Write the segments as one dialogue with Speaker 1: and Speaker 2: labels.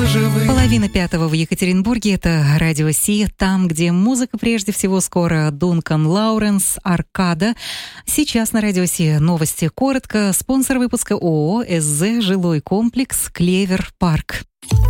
Speaker 1: Половина пятого в Екатеринбурге. Это Радио Си, там, где музыка прежде всего. Скоро Дункан Лауренс, Аркада. Сейчас на Радио Си новости коротко. Спонсор выпуска ООО «СЗ Жилой комплекс Клевер Парк».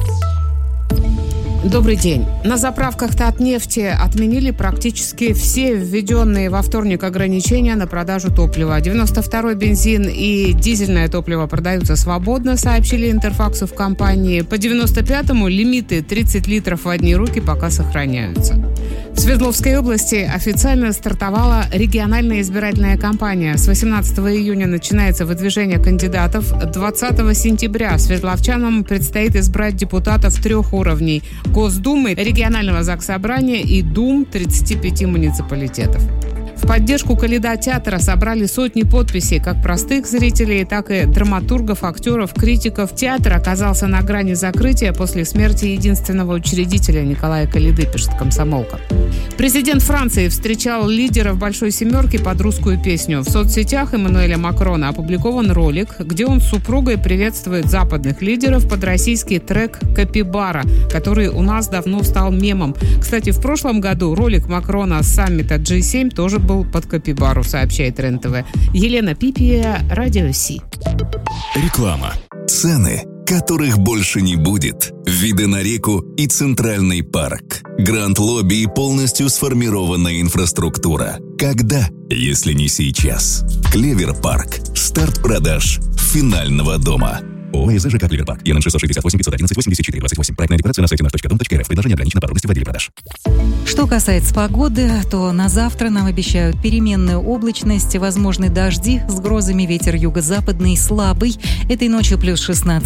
Speaker 2: Добрый день. На заправках Татнефти отменили практически все введенные во вторник ограничения на продажу топлива. 92-й бензин и дизельное топливо продаются свободно, сообщили Интерфаксу в компании. По 95-му лимиты 30 литров в одни руки пока сохраняются. В Свердловской области официально стартовала региональная избирательная кампания. С 18 июня начинается выдвижение кандидатов. 20 сентября свердловчанам предстоит избрать депутатов 3 уровней – Госдумы, регионального заксобрания и дум 35 муниципалитетов. В поддержку Коляда театра собрали сотни подписей как простых зрителей, так и драматургов, актеров, критиков. Театр оказался на грани закрытия после смерти единственного учредителя Николая Коляды, пишет «Комсомолка». Президент Франции встречал лидеров «Большой семерки» под русскую песню. В соцсетях Эммануэля Макрона опубликован ролик, где он с супругой приветствует западных лидеров под российский трек «Капибара», который у нас давно стал мемом. Кстати, в прошлом году ролик Макрона с саммита G7 тоже был под «Капибару», сообщает РЕН-ТВ. Елена Пипия, Радио Си.
Speaker 3: Реклама. Цены, которых больше не будет. Виды на реку и Центральный парк. Гранд-лобби и полностью сформированная инфраструктура. Когда, если не сейчас? Клевер Парк. Старт продаж финального дома. ООО «СЗ ЖК Клевер Парк». ЕН 668 511 84 28. Проектная декларация на сайте naf.dom.rf. Предложение ограничено по трудности вводили продаж.
Speaker 1: Что касается погоды, то на завтра нам обещают переменную облачность, возможны дожди с грозами, ветер юго-западный слабый. Этой ночью плюс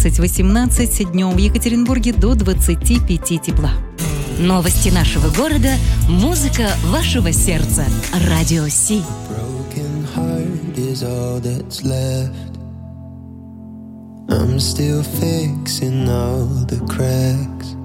Speaker 1: 16-18, днем в Екатеринбурге до 25 тепла.
Speaker 4: Новости нашего города, музыка вашего сердца. Радио Си.
Speaker 5: I'm still fixing all the cracks.